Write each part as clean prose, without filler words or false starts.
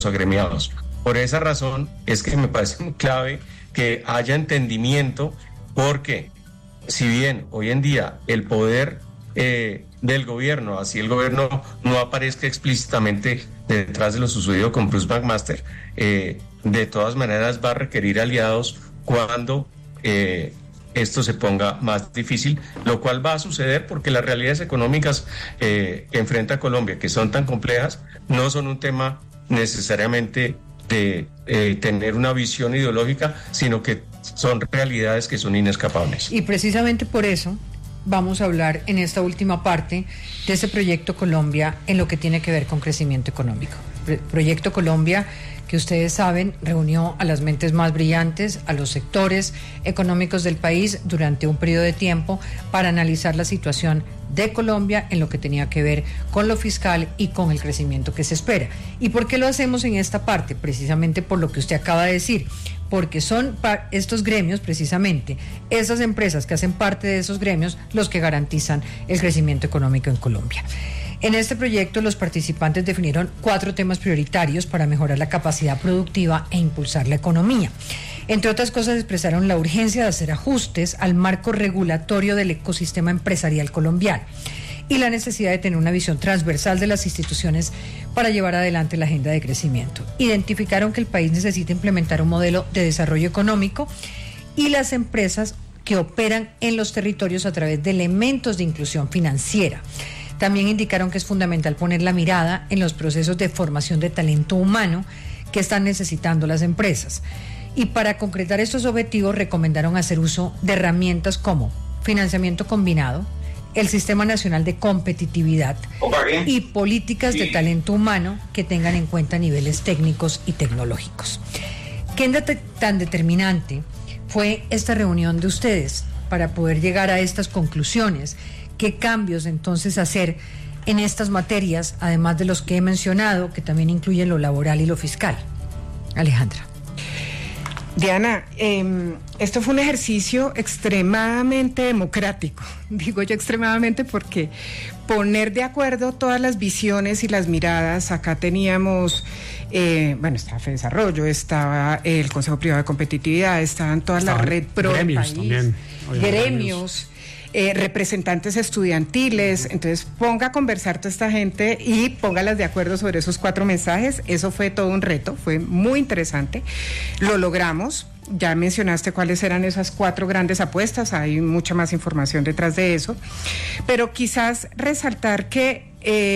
agremiados. Por esa razón es que me parece muy clave que haya entendimiento, porque si bien hoy en día el poder del gobierno, así el gobierno no aparezca explícitamente detrás de lo sucedido con Bruce McMaster, de todas maneras va a requerir aliados cuando esto se ponga más difícil, lo cual va a suceder porque las realidades económicas que enfrenta Colombia, que son tan complejas, no son un tema necesariamente de tener una visión ideológica, sino que son realidades que son inescapables. Y precisamente por eso vamos a hablar en esta última parte de ese Proyecto Colombia en lo que tiene que ver con crecimiento económico. Proyecto Colombia, que ustedes saben, reunió a las mentes más brillantes, a los sectores económicos del país durante un periodo de tiempo para analizar la situación de Colombia en lo que tenía que ver con lo fiscal y con el crecimiento que se espera. ¿Y por qué lo hacemos en esta parte? Precisamente por lo que usted acaba de decir, porque son estos gremios, precisamente, esas empresas que hacen parte de esos gremios, los que garantizan el crecimiento económico en Colombia. En este proyecto, los participantes definieron 4 temas prioritarios para mejorar la capacidad productiva e impulsar la economía. Entre otras cosas, expresaron la urgencia de hacer ajustes al marco regulatorio del ecosistema empresarial colombiano y la necesidad de tener una visión transversal de las instituciones para llevar adelante la agenda de crecimiento. Identificaron que el país necesita implementar un modelo de desarrollo económico y las empresas que operan en los territorios a través de elementos de inclusión financiera. También indicaron que es fundamental poner la mirada en los procesos de formación de talento humano que están necesitando las empresas. Y para concretar estos objetivos recomendaron hacer uso de herramientas como financiamiento combinado, el Sistema Nacional de Competitividad y políticas de talento humano que tengan en cuenta niveles técnicos y tecnológicos. ¿Qué tan determinante fue esta reunión de ustedes para poder llegar a estas conclusiones? ¿Qué cambios entonces hacer en estas materias, además de los que he mencionado, que también incluyen lo laboral y lo fiscal? Alejandra. Diana, esto fue un ejercicio extremadamente democrático. Digo yo extremadamente porque poner de acuerdo todas las visiones y las miradas, acá teníamos, estaba FEDesarrollo, estaba el Consejo Privado de Competitividad, estaban todas las red pro del país, también, gremios. Representantes estudiantiles. Entonces ponga a conversar toda esta gente y póngalas de acuerdo sobre esos 4 mensajes. Eso fue todo un reto, fue muy interesante, lo logramos. Ya mencionaste cuáles eran esas 4 grandes apuestas, hay mucha más información detrás de eso, pero quizás resaltar que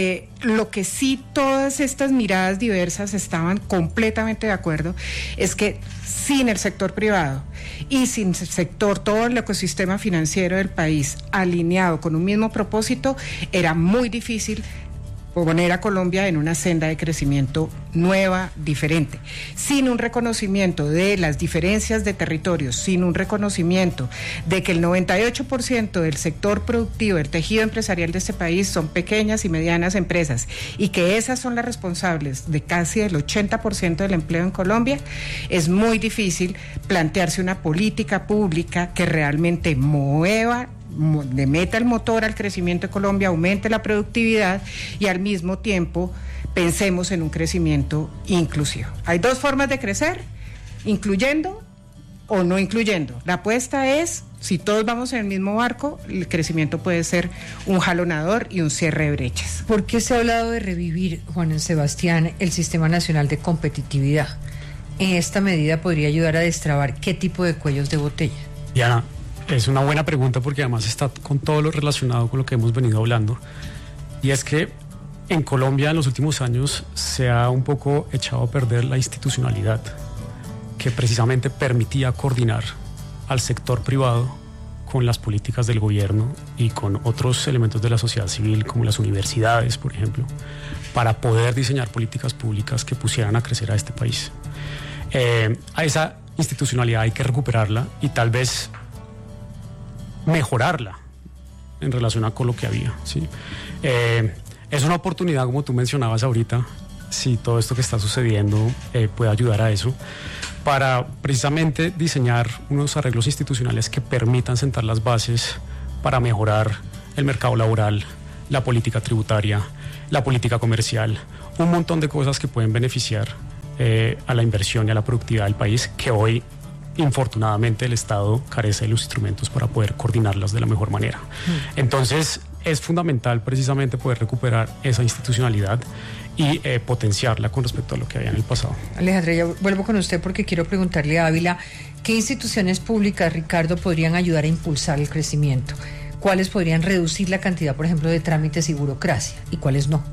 lo que sí todas estas miradas diversas estaban completamente de acuerdo es que sin el sector privado y sin el sector, todo el ecosistema financiero del país alineado con un mismo propósito, era muy difícil poner a Colombia en una senda de crecimiento nueva, diferente, sin un reconocimiento de las diferencias de territorios, sin un reconocimiento de que el 98% del sector productivo, del tejido empresarial de este país son pequeñas y medianas empresas y que esas son las responsables de casi el 80% del empleo en Colombia, es muy difícil plantearse una política pública que realmente mueva, le meta el motor al crecimiento de Colombia, aumente la productividad y al mismo tiempo pensemos en un crecimiento inclusivo. Hay 2 formas de crecer, incluyendo o no incluyendo. La apuesta es, si todos vamos en el mismo barco, el crecimiento puede ser un jalonador y un cierre de brechas. ¿Por qué se ha hablado de revivir, Juan Sebastián, el Sistema Nacional de Competitividad? En esta medida podría ayudar a destrabar qué tipo de cuellos de botella. Diana, es una buena pregunta porque además está con todo lo relacionado con lo que hemos venido hablando, y es que en Colombia en los últimos años se ha un poco echado a perder la institucionalidad que precisamente permitía coordinar al sector privado con las políticas del gobierno y con otros elementos de la sociedad civil como las universidades, por ejemplo, para poder diseñar políticas públicas que pusieran a crecer a este país. A esa institucionalidad hay que recuperarla y tal vez mejorarla en relación a con lo que había, ¿sí? Es una oportunidad, como tú mencionabas ahorita, si todo esto que está sucediendo puede ayudar a eso, para precisamente diseñar unos arreglos institucionales que permitan sentar las bases para mejorar el mercado laboral, la política tributaria, la política comercial, un montón de cosas que pueden beneficiar a la inversión y a la productividad del país, que hoy, infortunadamente, el Estado carece de los instrumentos para poder coordinarlas de la mejor manera. Entonces, es fundamental precisamente poder recuperar esa institucionalidad y potenciarla con respecto a lo que había en el pasado. Alejandra, ya vuelvo con usted porque quiero preguntarle a Ávila, ¿qué instituciones públicas, Ricardo, podrían ayudar a impulsar el crecimiento? ¿Cuáles podrían reducir la cantidad, por ejemplo, de trámites y burocracia? ¿Y cuáles no?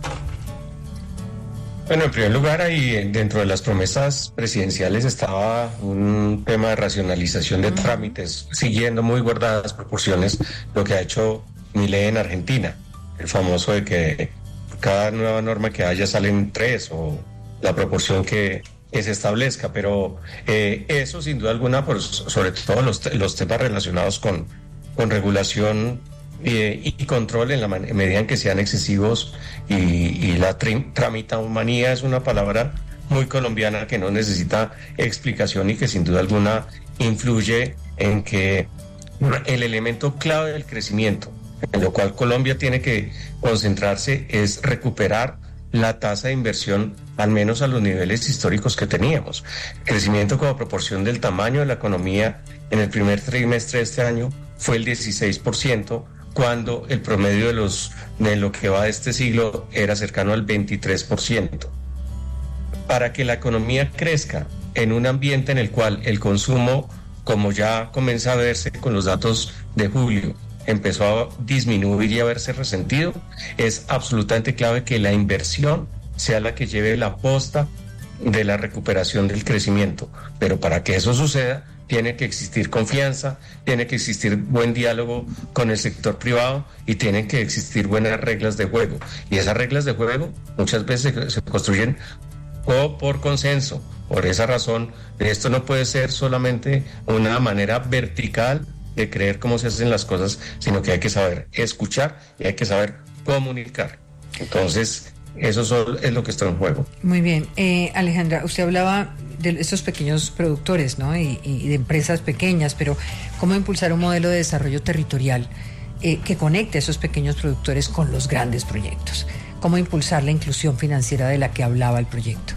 Bueno, en primer lugar, ahí dentro de las promesas presidenciales estaba un tema de racionalización de trámites, siguiendo muy guardadas proporciones lo que ha hecho Milei en Argentina, el famoso de que cada nueva norma que haya salen 3 o la proporción que se establezca, pero eso sin duda alguna, pues, sobre todo los temas relacionados con regulación y control en la medida en que sean excesivos y la tramitahumanía es una palabra muy colombiana que no necesita explicación y que sin duda alguna influye en que el elemento clave del crecimiento, en lo cual Colombia tiene que concentrarse, es recuperar la tasa de inversión al menos a los niveles históricos que teníamos. El crecimiento como proporción del tamaño de la economía en el primer trimestre de este año fue el 16%, cuando el promedio de lo que va de este siglo era cercano al 23%. Para que la economía crezca en un ambiente en el cual el consumo, como ya comienza a verse con los datos de julio, empezó a disminuir y a verse resentido, es absolutamente clave que la inversión sea la que lleve la posta de la recuperación del crecimiento. Pero para que eso suceda, tiene que existir confianza, tiene que existir buen diálogo con el sector privado y tienen que existir buenas reglas de juego. Y esas reglas de juego muchas veces se construyen por consenso. Por esa razón, esto no puede ser solamente una manera vertical de creer cómo se hacen las cosas, sino que hay que saber escuchar y hay que saber comunicar. Entonces, eso es lo que está en juego. Muy bien. Alejandra, usted hablaba de estos pequeños productores, ¿no? Y de empresas pequeñas, pero ¿cómo impulsar un modelo de desarrollo territorial que conecte a esos pequeños productores con los grandes proyectos? ¿Cómo impulsar la inclusión financiera de la que hablaba el proyecto?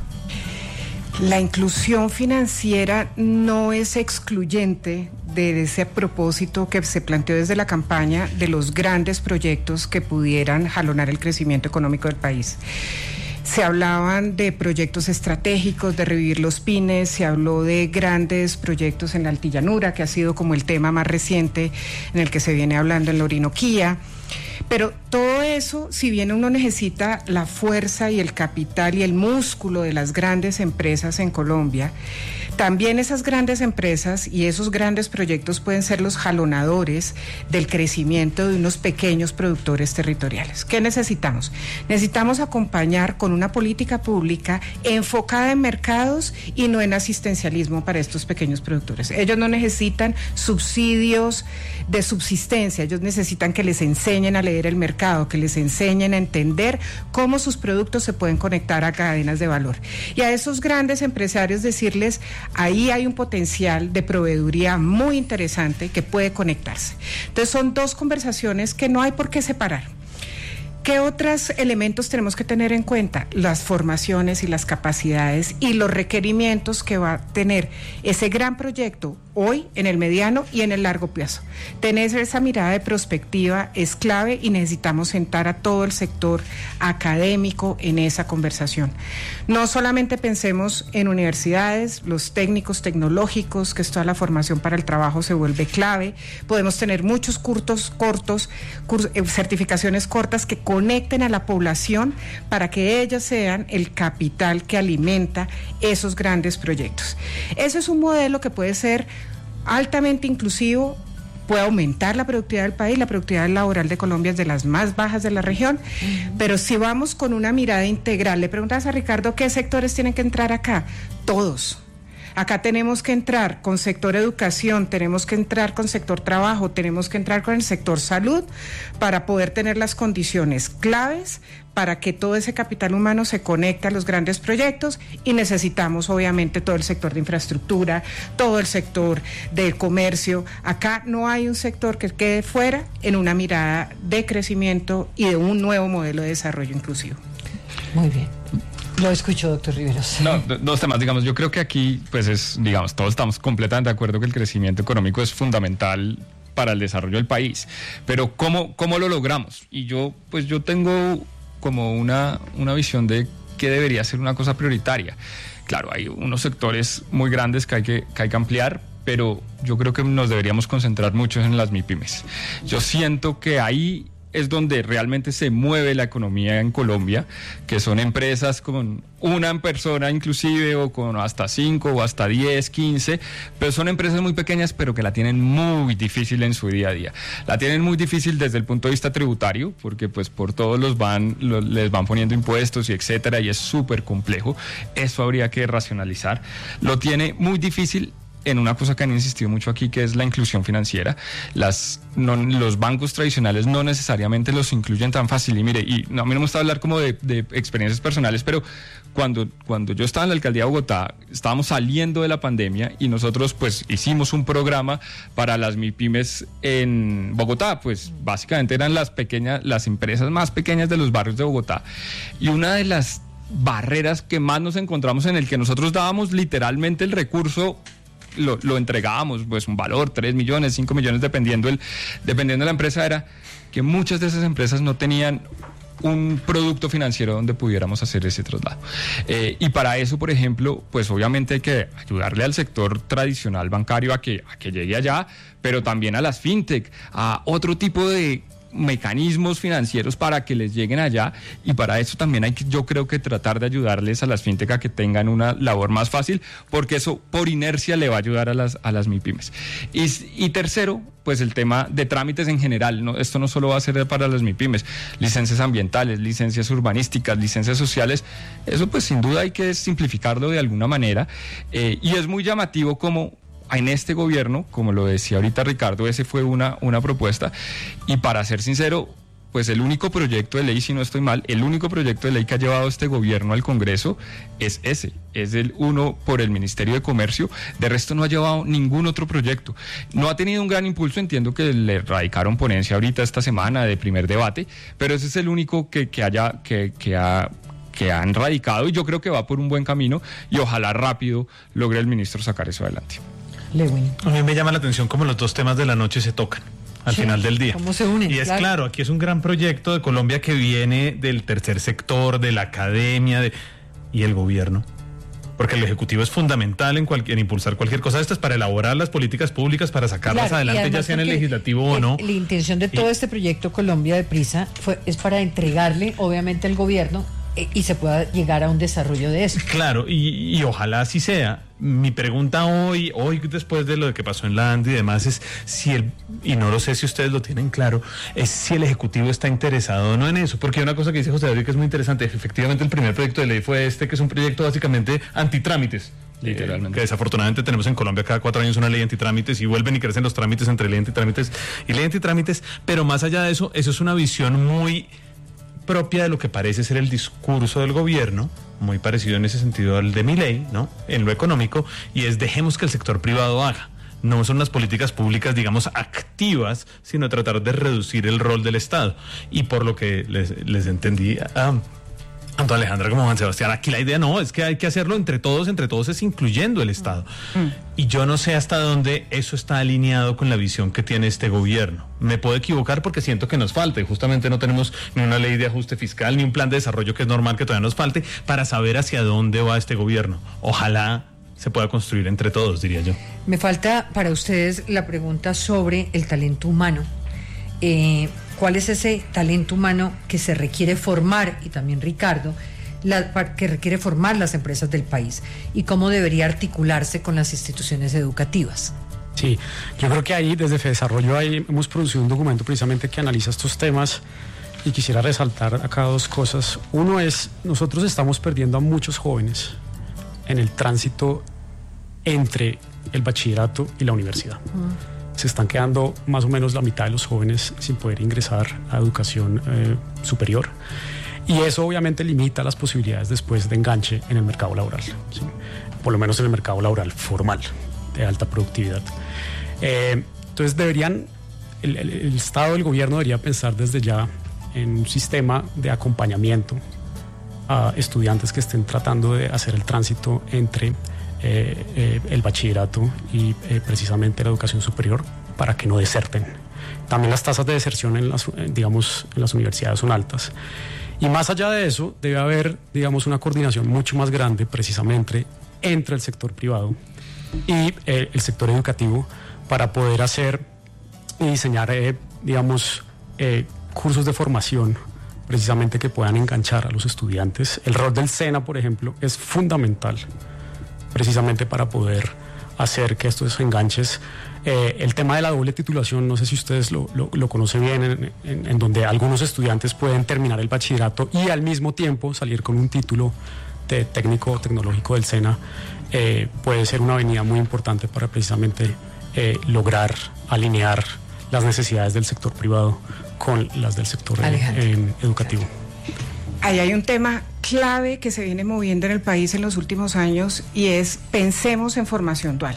La inclusión financiera no es excluyente de ese propósito que se planteó desde la campaña de los grandes proyectos que pudieran jalonar el crecimiento económico del país. Se hablaban de proyectos estratégicos, de revivir los pymes, se habló de grandes proyectos en la Altillanura, que ha sido como el tema más reciente en el que se viene hablando en la Orinoquía. Pero todo eso, si bien uno necesita la fuerza y el capital y el músculo de las grandes empresas en Colombia, también esas grandes empresas y esos grandes proyectos pueden ser los jalonadores del crecimiento de unos pequeños productores territoriales. ¿Qué necesitamos? Necesitamos acompañar con una política pública enfocada en mercados y no en asistencialismo para estos pequeños productores. Ellos no necesitan subsidios de subsistencia, ellos necesitan que les enseñen a leer el mercado, que les enseñen a entender cómo sus productos se pueden conectar a cadenas de valor. Y a esos grandes empresarios decirles, ahí hay un potencial de proveeduría muy interesante que puede conectarse. Entonces son dos conversaciones que no hay por qué separar. ¿Qué otros elementos tenemos que tener en cuenta? Las formaciones y las capacidades y los requerimientos que va a tener ese gran proyecto hoy, en el mediano y en el largo plazo. Tener esa mirada de prospectiva es clave y necesitamos sentar a todo el sector académico en esa conversación. No solamente pensemos en universidades, los técnicos tecnológicos, que es toda la formación para el trabajo se vuelve clave. Podemos tener muchos certificaciones cortas que conecten a la población para que ellas sean el capital que alimenta esos grandes proyectos. Eso es un modelo que puede ser altamente inclusivo, puede aumentar la productividad del país. La productividad laboral de Colombia es de las más bajas de la región, pero si vamos con una mirada integral, le preguntas a Ricardo qué sectores tienen que entrar acá, todos. Acá tenemos que entrar con sector educación, tenemos que entrar con sector trabajo, tenemos que entrar con el sector salud para poder tener las condiciones claves para que todo ese capital humano se conecte a los grandes proyectos, y necesitamos obviamente todo el sector de infraestructura, todo el sector del comercio. Acá no hay un sector que quede fuera en una mirada de crecimiento y de un nuevo modelo de desarrollo inclusivo. Muy bien. Lo escucho, doctor Riveros. No, dos temas, digamos, yo creo que aquí, pues digamos, todos estamos completamente de acuerdo que el crecimiento económico es fundamental para el desarrollo del país, pero ¿cómo lo logramos? Y yo tengo como una visión de que debería ser una cosa prioritaria. Claro, hay unos sectores muy grandes que hay que ampliar, pero yo creo que nos deberíamos concentrar mucho en las MIPYMES. Yo siento que ahí es donde realmente se mueve la economía en Colombia, que son empresas con una persona inclusive, o con hasta 5 o hasta 10, 15, pero son empresas muy pequeñas, pero que la tienen muy difícil en su día a día. La tienen muy difícil desde el punto de vista tributario, porque pues por todos les van poniendo impuestos y etcétera, y es súper complejo. Eso habría que racionalizar. Lo tiene muy difícil en una cosa que han insistido mucho aquí, que es la inclusión financiera. Los bancos tradicionales no necesariamente los incluyen tan fácil. Y mire, a mí no me gusta hablar como de experiencias personales, pero cuando yo estaba en la alcaldía de Bogotá, estábamos saliendo de la pandemia y nosotros pues hicimos un programa para las MIPYMES en Bogotá. Pues básicamente eran las empresas más pequeñas de los barrios de Bogotá. Y una de las barreras que más nos encontramos, en el que nosotros dábamos literalmente el recurso, lo entregábamos, pues un valor, 3 millones, 5 millones, dependiendo de la empresa, era que muchas de esas empresas no tenían un producto financiero donde pudiéramos hacer ese traslado. Y para eso, por ejemplo, pues obviamente hay que ayudarle al sector tradicional bancario a que llegue allá, pero también a las fintech, a otro tipo de mecanismos financieros para que les lleguen allá, y para eso también hay que, yo creo que tratar de ayudarles a las fintech a que tengan una labor más fácil, porque eso por inercia le va a ayudar a las MIPYMES. Y tercero, pues el tema de trámites en general, ¿no? Esto no solo va a ser para las MIPYMES, licencias ambientales, licencias urbanísticas, licencias sociales, eso pues sin duda hay que simplificarlo de alguna manera, y es muy llamativo como en este gobierno, como lo decía ahorita Ricardo, ese fue una propuesta, y para ser sincero, pues el único proyecto de ley, si no estoy mal, el único proyecto de ley que ha llevado este gobierno al Congreso es ese, es el uno por el Ministerio de Comercio. De resto no ha llevado ningún otro proyecto. No ha tenido un gran impulso, entiendo que le radicaron ponencia ahorita esta semana de primer debate, pero ese es el único que han radicado, y yo creo que va por un buen camino, y ojalá rápido logre el ministro sacar eso adelante. Lewin. A mí me llama la atención cómo los dos temas de la noche se tocan al final del día. ¿Cómo se unen? Y es claro, aquí es un gran proyecto de Colombia que viene del tercer sector, de la academia y el gobierno. Porque el Ejecutivo es fundamental en impulsar cualquier cosa de estas para elaborar las políticas públicas, para sacarlas adelante, ya sea en el legislativo o no. La intención de todo este proyecto Colombia Deprisa es para entregarle, obviamente, al gobierno y se pueda llegar a un desarrollo de eso. Claro, y ojalá así sea. Mi pregunta hoy después de lo que pasó en la ANDI y demás, es y no lo sé si ustedes lo tienen claro, es si el Ejecutivo está interesado o no en eso. Porque hay una cosa que dice José David que es muy interesante. Efectivamente, el primer proyecto de ley fue que es un proyecto básicamente antitrámites. Literalmente. Que desafortunadamente tenemos en Colombia cada 4 años una ley antitrámites, y vuelven y crecen los trámites entre ley antitrámites y ley antitrámites. Pero más allá de eso es una visión muy propia de lo que parece ser el discurso del gobierno, muy parecido en ese sentido al de Milei, ¿no? En lo económico, y es: dejemos que el sector privado haga. No son las políticas públicas, digamos, activas, sino tratar de reducir el rol del Estado. Y por lo que les entendí tanto Alejandra como Juan Sebastián, aquí la idea no, es que hay que hacerlo entre todos es incluyendo el Estado. Y yo no sé hasta dónde eso está alineado con la visión que tiene este gobierno. Me puedo equivocar porque siento que nos falta, y justamente no tenemos ni una ley de ajuste fiscal, ni un plan de desarrollo, que es normal que todavía nos falte, para saber hacia dónde va este gobierno. Ojalá se pueda construir entre todos, diría yo. Me falta para ustedes la pregunta sobre el talento humano. ¿Cuál es ese talento humano que se requiere formar, y también Ricardo, que requiere formar las empresas del país, y cómo debería articularse con las instituciones educativas? Sí, yo creo que ahí desde FEDesarrollo hemos producido un documento precisamente que analiza estos temas, y quisiera resaltar acá 2 cosas. Uno es, nosotros estamos perdiendo a muchos jóvenes en el tránsito entre el bachillerato y la universidad. Se están quedando más o menos la mitad de los jóvenes sin poder ingresar a educación superior, y eso obviamente limita las posibilidades después de enganche en el mercado laboral, ¿sí? Por lo menos en el mercado laboral formal de alta productividad. Entonces el Estado, el gobierno debería pensar desde ya en un sistema de acompañamiento a estudiantes que estén tratando de hacer el tránsito entre el bachillerato y precisamente la educación superior para que no deserten. También las tasas de deserción en las universidades son altas. Y más allá de eso, debe haber, una coordinación mucho más grande precisamente entre el sector privado y el sector educativo para poder hacer y diseñar, cursos de formación precisamente que puedan enganchar a los estudiantes. El rol del SENA, por ejemplo, es fundamental precisamente para poder hacer que estos enganches, el tema de la doble titulación, no sé si ustedes lo conocen bien, en donde algunos estudiantes pueden terminar el bachillerato y al mismo tiempo salir con un título de técnico tecnológico del SENA, puede ser una avenida muy importante para precisamente lograr alinear las necesidades del sector privado con las del sector educativo. Ahí hay un tema clave que se viene moviendo en el país en los últimos años y es pensemos en formación dual.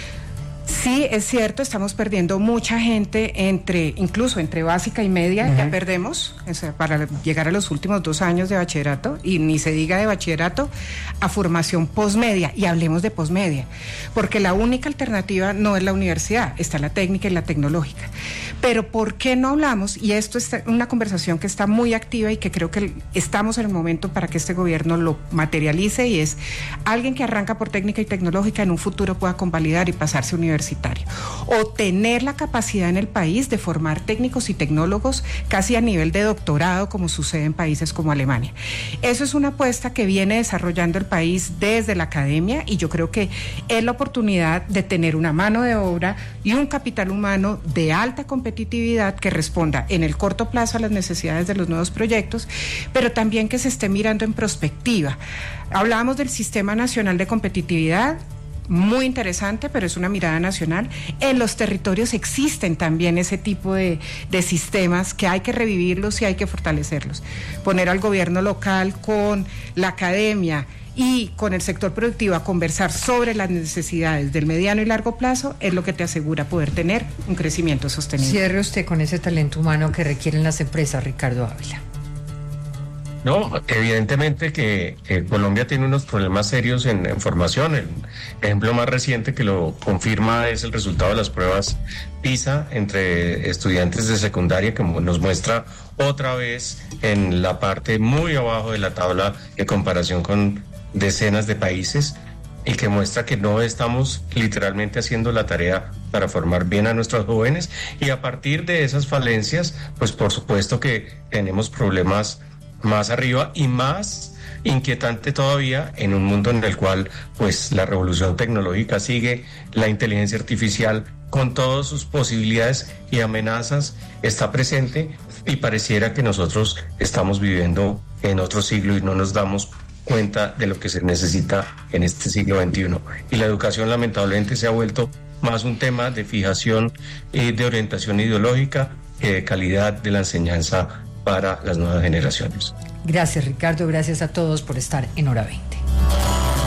Sí, es cierto, estamos perdiendo mucha gente incluso entre básica y media, ya perdemos, o sea, para llegar a los últimos 2 años de bachillerato, y ni se diga de bachillerato a formación posmedia, y hablemos de posmedia, porque la única alternativa no es la universidad, está la técnica y la tecnológica. Pero ¿por qué no hablamos? Y esto es una conversación que está muy activa y que creo que estamos en el momento para que este gobierno lo materialice, y es alguien que arranca por técnica y tecnológica en un futuro pueda convalidar y pasarse universitario, o tener la capacidad en el país de formar técnicos y tecnólogos casi a nivel de doctorado, como sucede en países como Alemania. Eso es una apuesta que viene desarrollando el país desde la academia, y yo creo que es la oportunidad de tener una mano de obra y un capital humano de alta competitividad que responda en el corto plazo a las necesidades de los nuevos proyectos, pero también que se esté mirando en perspectiva. Hablábamos del Sistema Nacional de Competitividad, muy interesante, pero es una mirada nacional. En los territorios existen también ese tipo de sistemas que hay que revivirlos y hay que fortalecerlos. Poner al gobierno local con la academia y con el sector productivo a conversar sobre las necesidades del mediano y largo plazo es lo que te asegura poder tener un crecimiento sostenible. Cierre usted con ese talento humano que requieren las empresas, Ricardo Ávila. No, evidentemente que Colombia tiene unos problemas serios en formación. El ejemplo más reciente que lo confirma es el resultado de las pruebas PISA entre estudiantes de secundaria, que nos muestra otra vez en la parte muy abajo de la tabla en comparación con decenas de países, y que muestra que no estamos literalmente haciendo la tarea para formar bien a nuestros jóvenes, y a partir de esas falencias, pues por supuesto que tenemos problemas más arriba y más inquietante todavía en un mundo en el cual pues la revolución tecnológica sigue, la inteligencia artificial con todas sus posibilidades y amenazas está presente, y pareciera que nosotros estamos viviendo en otro siglo y no nos damos cuenta de lo que se necesita en este siglo XXI. Y la educación lamentablemente se ha vuelto más un tema de fijación y de orientación ideológica que de calidad de la enseñanza para las nuevas generaciones. Gracias, Ricardo. Gracias a todos por estar en Hora 20.